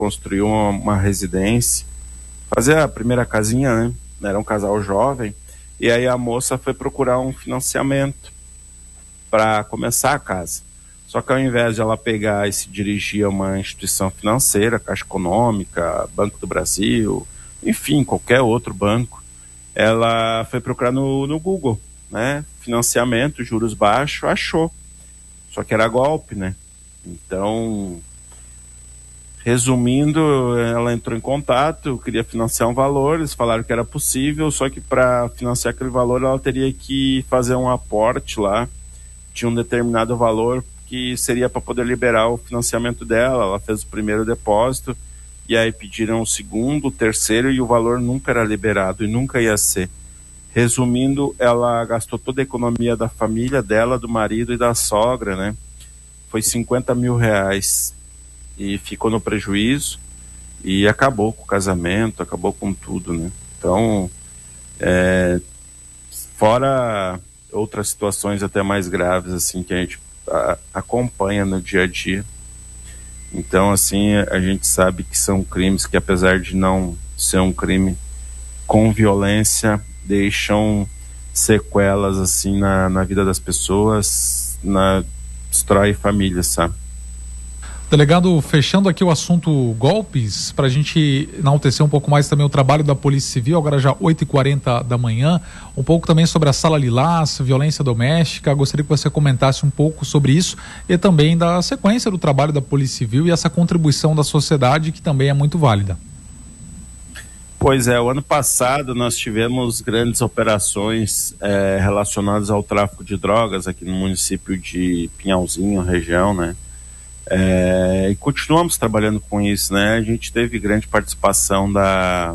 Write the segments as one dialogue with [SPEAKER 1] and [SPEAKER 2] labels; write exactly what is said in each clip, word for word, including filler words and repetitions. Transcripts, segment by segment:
[SPEAKER 1] construir uma, uma residência, fazer a primeira casinha, né? Era um casal jovem, e aí a moça foi procurar um financiamento para começar a casa. Só que ao invés de ela pegar e se dirigir a uma instituição financeira, Caixa Econômica, Banco do Brasil, enfim, qualquer outro banco, ela foi procurar no, no Google, né? Financiamento, juros baixos, achou. Só que era golpe, né? Então, resumindo, ela entrou em contato, queria financiar um valor, eles falaram que era possível, só que para financiar aquele valor ela teria que fazer um aporte lá, tinha um determinado valor que seria para poder liberar o financiamento dela. Ela fez o primeiro depósito e aí pediram o segundo, o terceiro, e o valor nunca era liberado e nunca ia ser. Resumindo, ela gastou toda a economia da família dela, do marido e da sogra, né? Foi cinquenta mil reais e ficou no prejuízo e acabou com o casamento, acabou com tudo, né? Então, é, fora outras situações até mais graves, assim, que a gente a, acompanha no dia a dia. Então, assim, a gente sabe que são crimes que, apesar de não ser um crime com violência, deixam sequelas, assim, na, na vida das pessoas, na, destrói famílias, sabe?
[SPEAKER 2] Delegado, fechando aqui o assunto golpes, para a gente enaltecer um pouco mais também o trabalho da Polícia Civil, agora já oito e quarenta da manhã, um pouco também sobre a Sala Lilás, violência doméstica. Gostaria que você comentasse um pouco sobre isso e também da sequência do trabalho da Polícia Civil e essa contribuição da sociedade, que também é muito válida.
[SPEAKER 1] Pois é, o ano passado nós tivemos grandes operações é, relacionadas ao tráfico de drogas aqui no município de Pinhalzinho, região, né? É, e continuamos trabalhando com isso, né? A gente teve grande participação da,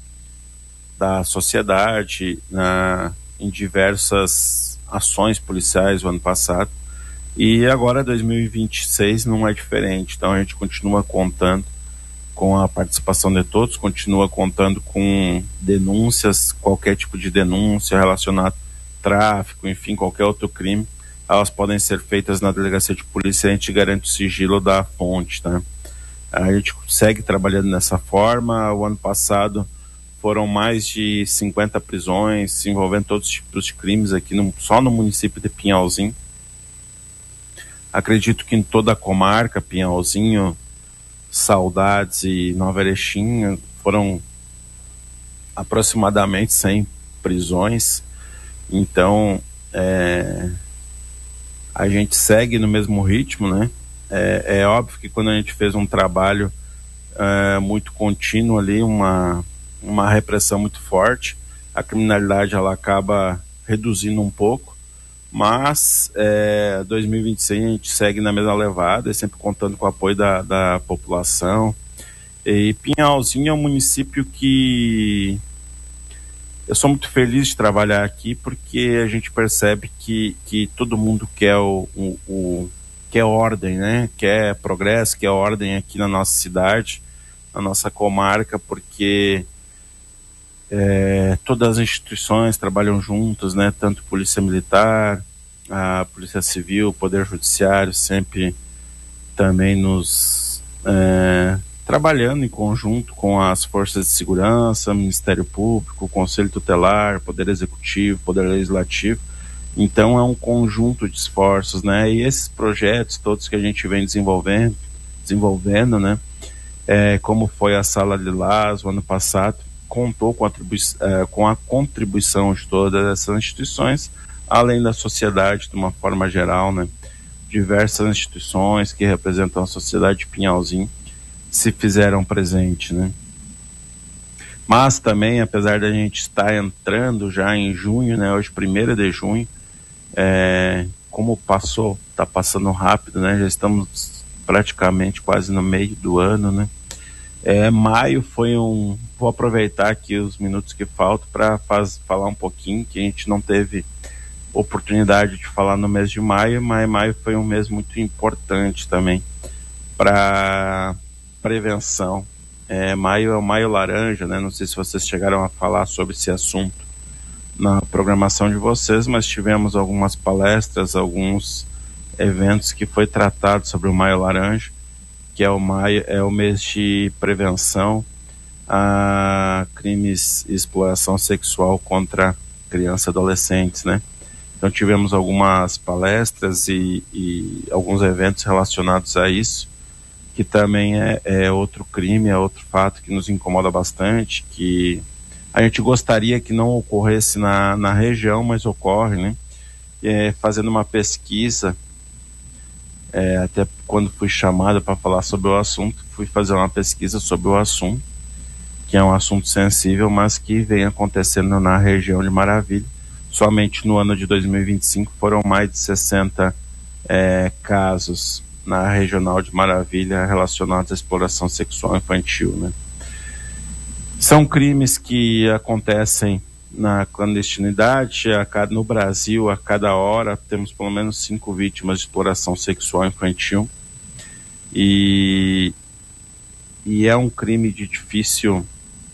[SPEAKER 1] da sociedade na, em diversas ações policiais o ano passado, e agora dois mil e vinte e seis não é diferente. Então a gente continua contando com a participação de todos, continua contando com denúncias, qualquer tipo de denúncia relacionada ao tráfico, enfim, qualquer outro crime. Elas podem ser feitas na delegacia de polícia, a gente garante o sigilo da fonte, tá? A gente segue trabalhando dessa forma. O ano passado foram mais de cinquenta prisões, envolvendo todos os tipos de crimes aqui, no, só no município de Pinhalzinho. Acredito que em toda a comarca, Pinhalzinho, Saudades e Nova Erechim, foram aproximadamente cem prisões. Então, é... a gente segue no mesmo ritmo, né? É, é óbvio que quando a gente fez um trabalho é, muito contínuo ali, uma, uma repressão muito forte, a criminalidade ela acaba reduzindo um pouco, mas é, dois mil e vinte e seis a gente segue na mesma levada, sempre contando com o apoio da, da população. E Pinhalzinho é um município que eu sou muito feliz de trabalhar aqui, porque a gente percebe que, que todo mundo quer, o, o, o, quer ordem, né? Quer progresso, quer ordem aqui na nossa cidade, na nossa comarca, porque é, todas as instituições trabalham juntas, né? Tanto Polícia Militar, a Polícia Civil, o Poder Judiciário, sempre também nos... É, trabalhando em conjunto com as forças de segurança, Ministério Público, Conselho Tutelar, Poder Executivo, Poder Legislativo. Então é um conjunto de esforços, né? E esses projetos todos que a gente vem desenvolvendo, desenvolvendo, né? É, como foi a Sala Lilás o ano passado, contou com a, é, com a contribuição de todas essas instituições, além da sociedade de uma forma geral, né? Diversas instituições que representam a sociedade de Pinhalzinho se fizeram presente, né? Mas também, apesar da gente estar entrando já em junho, né? Hoje, primeiro de junho, é, como passou, está passando rápido, né? Já estamos praticamente quase no meio do ano, né? É, maio foi um... Vou aproveitar aqui os minutos que faltam para falar um pouquinho, que a gente não teve oportunidade de falar no mês de maio, mas maio foi um mês muito importante também para prevenção. É, maio é o Maio Laranja, né? Não sei se vocês chegaram a falar sobre esse assunto na programação de vocês, mas tivemos algumas palestras, alguns eventos que foi tratado sobre o Maio Laranja, que é o maio, é o mês de prevenção a crimes e exploração sexual contra crianças e adolescentes, né? Então tivemos algumas palestras e, e alguns eventos relacionados a isso, que também é, é outro crime, é outro fato que nos incomoda bastante, que a gente gostaria que não ocorresse na, na região, mas ocorre, né? É, fazendo uma pesquisa, é, até quando fui chamado para falar sobre o assunto, fui fazer uma pesquisa sobre o assunto, que é um assunto sensível, mas que vem acontecendo na região de Maravilha. Somente no ano de dois mil e vinte e cinco foram mais de sessenta é, casos na regional de Maravilha relacionados à exploração sexual infantil, né? São crimes que acontecem na clandestinidade. A cada, no Brasil, a cada hora, temos pelo menos cinco vítimas de exploração sexual infantil. E, e é um crime de difícil,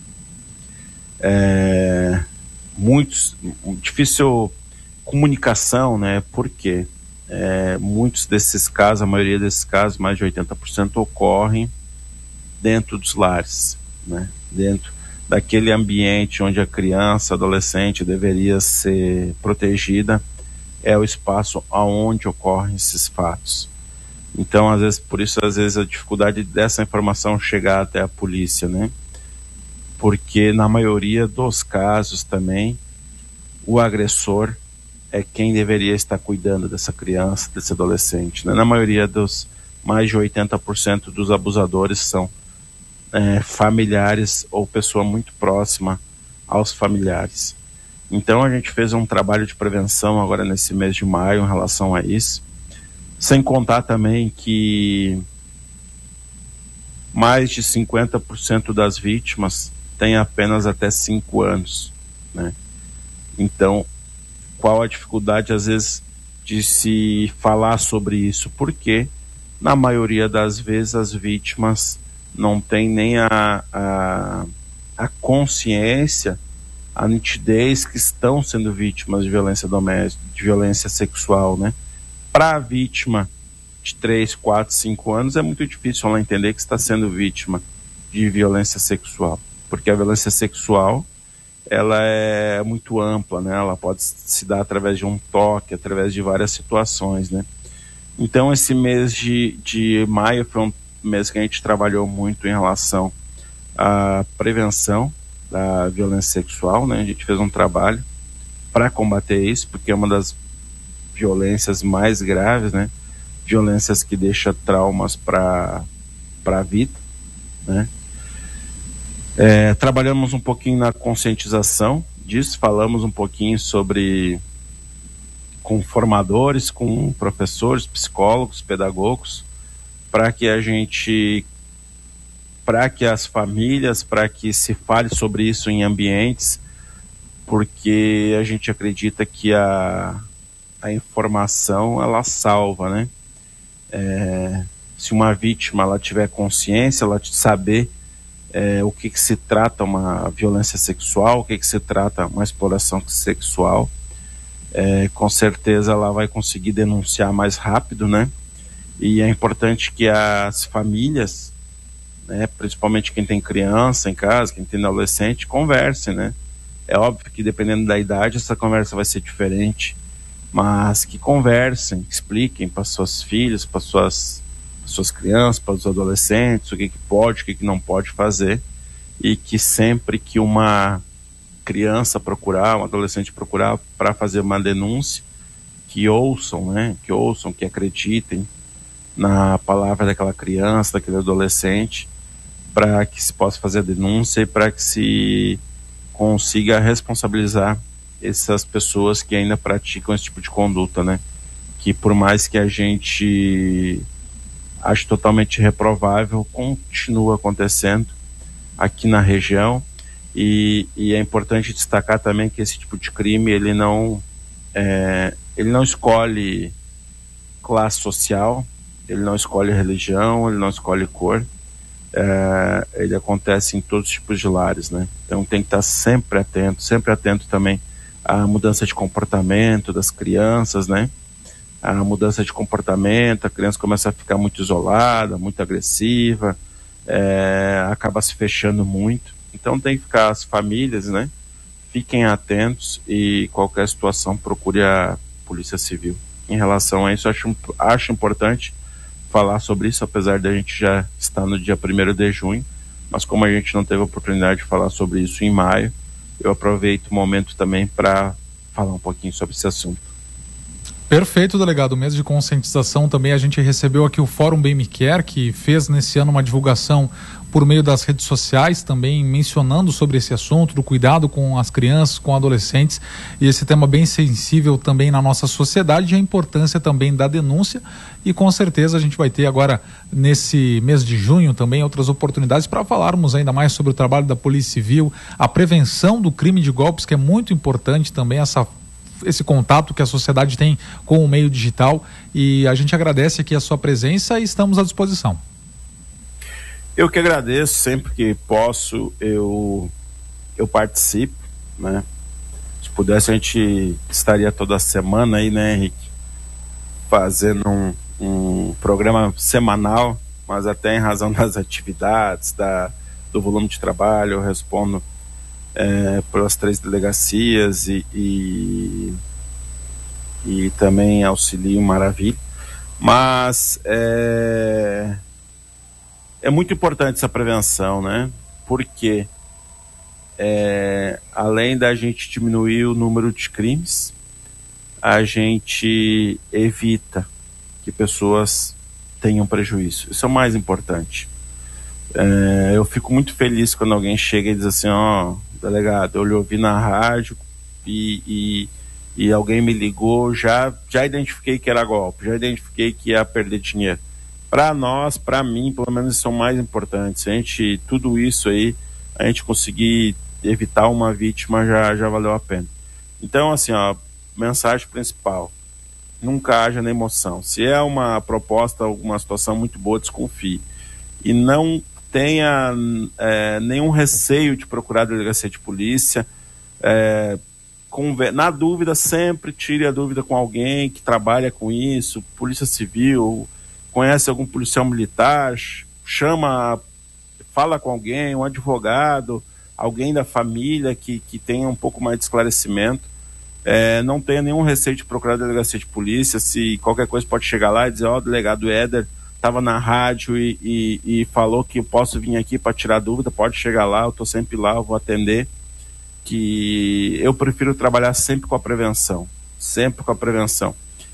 [SPEAKER 1] é, muitos, difícil comunicação, né? Porque é, muitos desses casos, a maioria desses casos, mais de oitenta por cento, ocorrem dentro dos lares, né? Dentro daquele ambiente onde a criança, adolescente deveria ser protegida, é o espaço aonde ocorrem esses fatos. Então, às vezes, por isso, às vezes, a dificuldade dessa informação chegar até a polícia, né? Porque na maioria dos casos também, o agressor é quem deveria estar cuidando dessa criança, desse adolescente, né? Na maioria dos, mais de oitenta por cento dos abusadores são É, familiares ou pessoa muito próxima aos familiares. Então a gente fez um trabalho de prevenção agora nesse mês de maio em relação a isso, sem contar também que mais de cinquenta por cento das vítimas têm apenas até cinco anos, né? Então, qual a dificuldade às vezes de se falar sobre isso? Porque na maioria das vezes as vítimas não tem nem a, a, a consciência, a nitidez que estão sendo vítimas de violência doméstica, de violência sexual, né? Para a vítima de três, quatro, cinco anos é muito difícil ela entender que está sendo vítima de violência sexual, porque a violência sexual ela é muito ampla, né? Ela pode se dar através de um toque, através de várias situações, né? Então esse mês de, de maio foi um mês que a gente trabalhou muito em relação à prevenção da violência sexual, né? A gente fez um trabalho para combater isso, porque é uma das violências mais graves, né? Violências que deixam traumas para para a vida, né? É, trabalhamos um pouquinho na conscientização disso, falamos um pouquinho sobre com formadores, com professores, psicólogos, pedagogos, para que a gente, para que as famílias, para que se fale sobre isso em ambientes, porque a gente acredita que a, a informação, ela salva, né? É, se uma vítima, ela tiver consciência, ela saber é, o que que se trata uma violência sexual, o que que se trata uma exploração sexual, é, com certeza ela vai conseguir denunciar mais rápido, né? E é importante que as famílias, né, principalmente quem tem criança em casa, quem tem adolescente, conversem, né? É óbvio que dependendo da idade essa conversa vai ser diferente, mas que conversem, que expliquem para seus filhos, para suas, suas crianças, para os adolescentes, o que, que pode, o que, que não pode fazer, e que sempre que uma criança procurar, um adolescente procurar para fazer uma denúncia, que ouçam, né? Que ouçam, que acreditem na palavra daquela criança, daquele adolescente, para que se possa fazer a denúncia e para que se consiga responsabilizar essas pessoas que ainda praticam esse tipo de conduta, né? Que por mais que a gente ache totalmente reprovável, continua acontecendo aqui na região, e, e é importante destacar também que esse tipo de crime, ele não, é, ele não escolhe classe social, ele não escolhe religião, ele não escolhe cor, é, ele acontece em todos os tipos de lares, né? Então tem que estar sempre atento, sempre atento também à mudança de comportamento das crianças, né? a mudança de comportamento, a criança começa a ficar muito isolada, muito agressiva, é, acaba se fechando muito. Então tem que ficar as famílias, né? Fiquem atentos e qualquer situação procure a Polícia Civil. Em relação a isso, acho, acho importante falar sobre isso, apesar de a gente já estar no dia primeiro de junho, mas como a gente não teve a oportunidade de falar sobre isso em maio, eu aproveito o momento também para falar um pouquinho sobre esse assunto.
[SPEAKER 2] Perfeito, delegado. Mês de conscientização também a gente recebeu aqui o Fórum Bem Me Quer, que fez nesse ano uma divulgação por meio das redes sociais, também mencionando sobre esse assunto, do cuidado com as crianças, com adolescentes, e esse tema bem sensível também na nossa sociedade, e a importância também da denúncia, e com certeza a gente vai ter agora, nesse mês de junho, também outras oportunidades para falarmos ainda mais sobre o trabalho da Polícia Civil, a prevenção do crime de golpes, que é muito importante também, essa esse contato que a sociedade tem com o meio digital, e a gente agradece aqui a sua presença e estamos à disposição.
[SPEAKER 1] Eu que agradeço, sempre que posso eu, eu participo, né? Se pudesse a gente estaria toda semana aí, né, Henrique, fazendo um, um programa semanal, mas até em razão das atividades, da, do volume de trabalho, eu respondo É, pelas três delegacias e, e, e também auxilio Maravilha, mas é, é muito importante essa prevenção, né? Porque é, além da gente diminuir o número de crimes, a gente evita que pessoas tenham prejuízo. Isso é o mais importante. É, eu fico muito feliz quando alguém chega e diz assim, ó, oh, delegado, eu lhe ouvi na rádio e, e, e alguém me ligou, já, já identifiquei que era golpe, já identifiquei que ia perder dinheiro. Para nós, para mim, pelo menos são mais importantes. A gente, tudo isso aí, a gente conseguir evitar uma vítima já, já valeu a pena. Então, assim, ó, mensagem principal, nunca haja na emoção. Se é uma proposta, alguma situação muito boa, desconfie. E não tenha é, nenhum receio de procurar a delegacia de polícia. É, conver... Na dúvida, sempre tire a dúvida com alguém que trabalha com isso, Polícia Civil, conhece algum policial militar, chama, fala com alguém, um advogado, alguém da família que, que tenha um pouco mais de esclarecimento. É, não tenha nenhum receio de procurar a delegacia de polícia. Se qualquer coisa pode chegar lá e dizer, ó, oh, o delegado Éder estava na rádio e, e, e falou que eu posso vir aqui para tirar dúvida, pode chegar lá, eu estou sempre lá, eu vou atender. Que eu prefiro trabalhar sempre com a prevenção, sempre com a prevenção.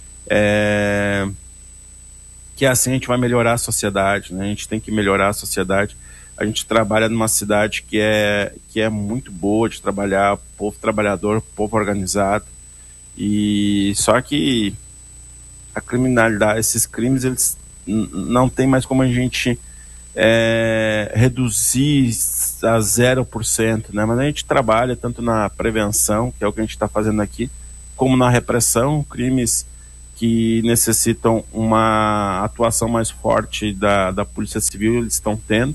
[SPEAKER 1] É... Que assim a gente vai melhorar a sociedade, né? A gente tem que melhorar a sociedade. A gente trabalha numa cidade que é, que é muito boa de trabalhar, povo trabalhador, povo organizado, e só que a criminalidade, esses crimes, eles não tem mais como a gente é, reduzir a zero por cento, né? Mas a gente trabalha tanto na prevenção, que é o que a gente está fazendo aqui, como na repressão, crimes que necessitam uma atuação mais forte da, da Polícia Civil, eles estão tendo,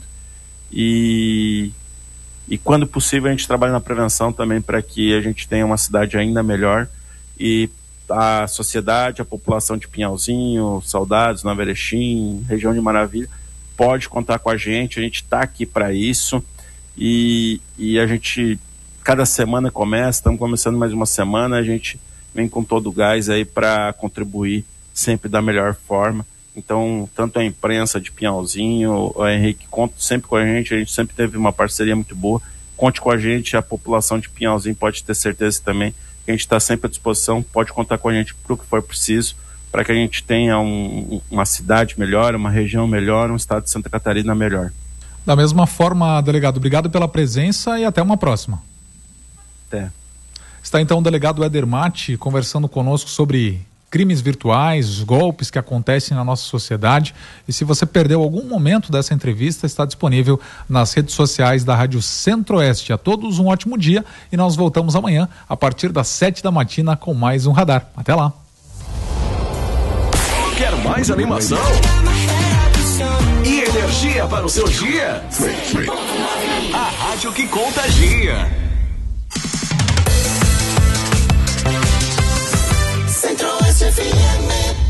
[SPEAKER 1] e, e quando possível a gente trabalha na prevenção também para que a gente tenha uma cidade ainda melhor, e a sociedade, a população de Pinhalzinho, Saudades, Nova Erechim, região de Maravilha, pode contar com a gente, a gente está aqui para isso, e, e a gente, cada semana começa, estamos começando mais uma semana, a gente vem com todo o gás aí para contribuir sempre da melhor forma. Então, tanto a imprensa de Pinhalzinho, o Henrique, conta sempre com a gente, a gente sempre teve uma parceria muito boa, conte com a gente, a população de Pinhalzinho pode ter certeza também, a gente está sempre à disposição, pode contar com a gente para o que for preciso, para que a gente tenha um, uma cidade melhor, uma região melhor, um estado de Santa Catarina melhor.
[SPEAKER 2] Da mesma forma, delegado, obrigado pela presença e até uma próxima.
[SPEAKER 1] Até.
[SPEAKER 2] Está então o delegado Éder Matti conversando conosco sobre crimes virtuais, golpes que acontecem na nossa sociedade. E se você perdeu algum momento dessa entrevista, está disponível nas redes sociais da Rádio Centro-Oeste. A todos um ótimo dia e nós voltamos amanhã a partir das sete da matina com mais um Radar. Até lá.
[SPEAKER 3] Quer mais animação? E energia para o seu dia? A rádio que contagia. Centro-Oeste F M.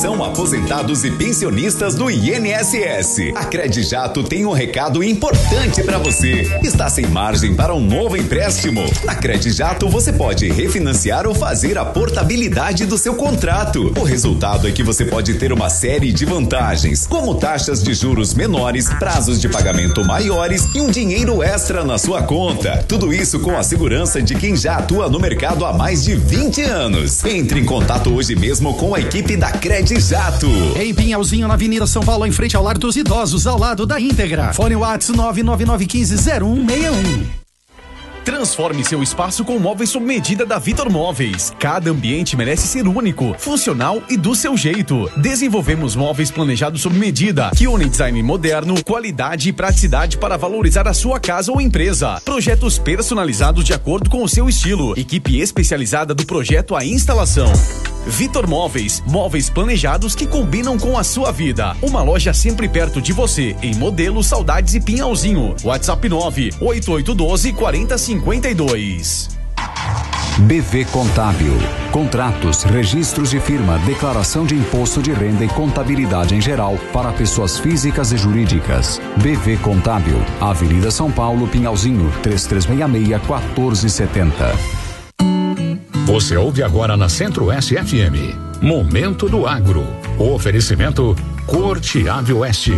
[SPEAKER 4] Atenção aposentados e pensionistas do I N S S. A Credijato tem um recado importante para você. Está sem margem para um novo empréstimo? Na Credijato você pode refinanciar ou fazer a portabilidade do seu contrato. O resultado é que você pode ter uma série de vantagens, como taxas de juros menores, prazos de pagamento maiores e um dinheiro extra na sua conta. Tudo isso com a segurança de quem já atua no mercado há mais de vinte anos. Entre em contato hoje mesmo com a equipe da Credijato.
[SPEAKER 5] Em Pinhalzinho, na Avenida São Paulo, em frente ao Lar dos Idosos, ao lado da Íntegra. Fone WhatsApp nove nove nove um cinco zero um seis um.
[SPEAKER 6] Transforme seu espaço com móveis sob medida da Vitor Móveis. Cada ambiente merece ser único, funcional e do seu jeito. Desenvolvemos móveis planejados sob medida, que unem design moderno, qualidade e praticidade para valorizar a sua casa ou empresa. Projetos personalizados de acordo com o seu estilo. Equipe especializada do projeto à instalação. Vitor Móveis, móveis planejados que combinam com a sua vida. Uma loja sempre perto de você, em Modelo, Saudades e Pinhalzinho. WhatsApp nove oito oito um dois quatro zero cinco dois.
[SPEAKER 7] B V Contábil. Contratos, registros de firma, declaração de imposto de renda e contabilidade em geral para pessoas físicas e jurídicas. B V Contábil. Avenida São Paulo, Pinhalzinho, três três seis seis, um quatro sete zero.
[SPEAKER 8] Você ouve agora na Centro-Oeste F M. Momento do Agro. O oferecimento Corte Ave Oeste.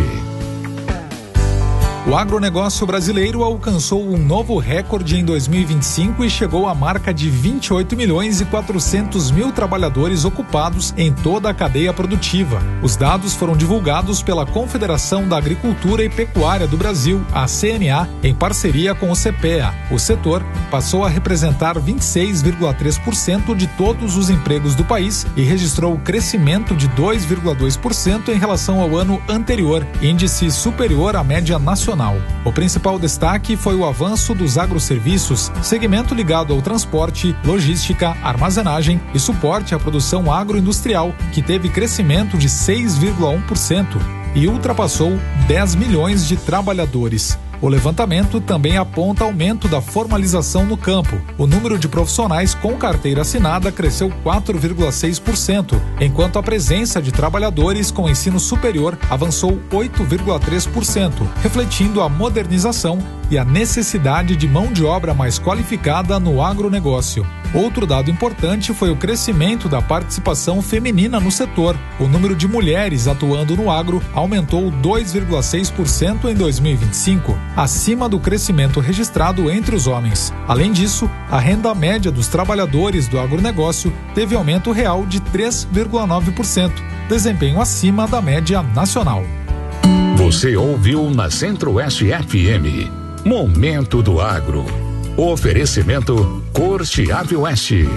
[SPEAKER 2] O agronegócio brasileiro alcançou um novo recorde em dois mil e vinte e cinco e chegou à marca de vinte e oito milhões e quatrocentos mil trabalhadores ocupados em toda a cadeia produtiva. Os dados foram divulgados pela Confederação da Agricultura e Pecuária do Brasil, a C N A, em parceria com o CEPEA. O setor passou a representar vinte e seis vírgula três por cento de todos os empregos do país e registrou crescimento de dois vírgula dois por cento em relação ao ano anterior, índice superior à média nacional. O principal destaque foi o avanço dos agroserviços, segmento ligado ao transporte, logística, armazenagem e suporte à produção agroindustrial, que teve crescimento de seis vírgula um por cento e ultrapassou dez milhões de trabalhadores. O levantamento também aponta aumento da formalização no campo. O número de profissionais com carteira assinada cresceu quatro vírgula seis por cento, enquanto a presença de trabalhadores com ensino superior avançou oito vírgula três por cento, refletindo a modernização e a necessidade de mão de obra mais qualificada no agronegócio. Outro dado importante foi o crescimento da participação feminina no setor. O número de mulheres atuando no agro aumentou dois vírgula seis por cento em dois mil e vinte e cinco, acima do crescimento registrado entre os homens. Além disso, a renda média dos trabalhadores do agronegócio teve aumento real de três vírgula nove por cento, desempenho acima da média nacional.
[SPEAKER 8] Você ouviu na Centro-Oeste F M. Momento do Agro. Oferecimento Corte Ave Oeste.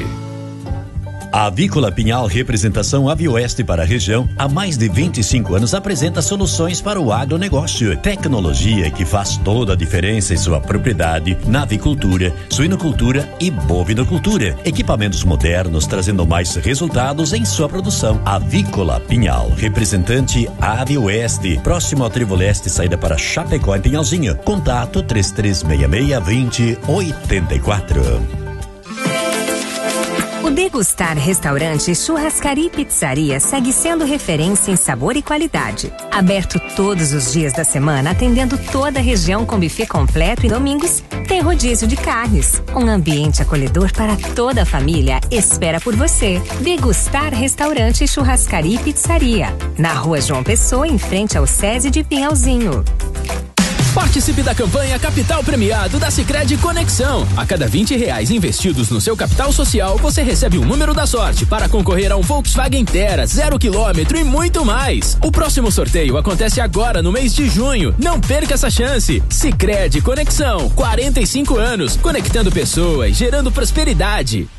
[SPEAKER 9] A Avícola Pinhal, representação Avioeste para a região, há mais de vinte e cinco anos apresenta soluções para o agronegócio. Tecnologia que faz toda a diferença em sua propriedade na avicultura, suinocultura e bovinocultura. Equipamentos modernos trazendo mais resultados em sua produção. Avícola Pinhal, representante Avioeste, próximo ao Trevo Leste, saída para Chapecó em Pinhalzinho. Contato três três seis seis, dois zero oito quatro.
[SPEAKER 10] O Degustar Restaurante, Churrascaria e Pizzaria segue sendo referência em sabor e qualidade. Aberto todos os dias da semana, atendendo toda a região com buffet completo e domingos tem rodízio de carnes. Um ambiente acolhedor para toda a família espera por você. Degustar Restaurante, Churrascaria e Pizzaria. Na Rua João Pessoa, em frente ao SESI de Pinhalzinho.
[SPEAKER 11] Participe da campanha Capital Premiado da Sicredi Conexão. A cada vinte reais investidos no seu capital social, você recebe um número da sorte para concorrer a um Volkswagen Terra, zero quilômetro e muito mais. O próximo sorteio acontece agora no mês de junho. Não perca essa chance. Sicredi Conexão, quarenta e cinco anos, conectando pessoas, gerando prosperidade.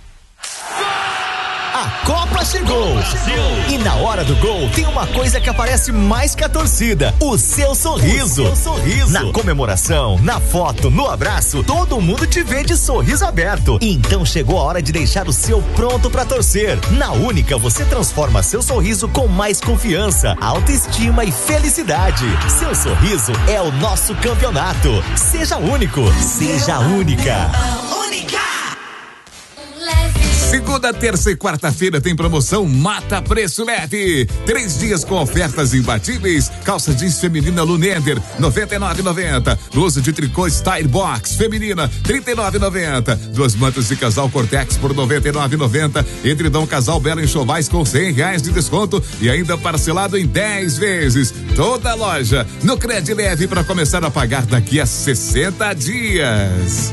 [SPEAKER 12] A Copa chegou! E na hora do gol tem uma coisa que aparece mais que a torcida: o seu sorriso. O seu sorriso. Na comemoração, na foto, no abraço, todo mundo te vê de sorriso aberto. Então chegou a hora de deixar o seu pronto pra torcer. Na Única você transforma seu sorriso com mais confiança, autoestima e felicidade. Seu sorriso é o nosso campeonato. Seja único, seja única.
[SPEAKER 13] Única. Segunda, terça e quarta-feira tem promoção Mata Preço Leve. Três dias com ofertas imbatíveis. Calça jeans feminina Lunender, noventa e nove reais e noventa centavos. Blusa de tricô Style Box feminina, trinta e nove reais e noventa centavos. Duas mantas de casal Cortex por noventa e nove reais e noventa centavos. Edredom casal Belo Enxovais com cem reais de desconto e ainda parcelado em dez vezes. Toda a loja no Cred Leve para começar a pagar daqui a sessenta dias.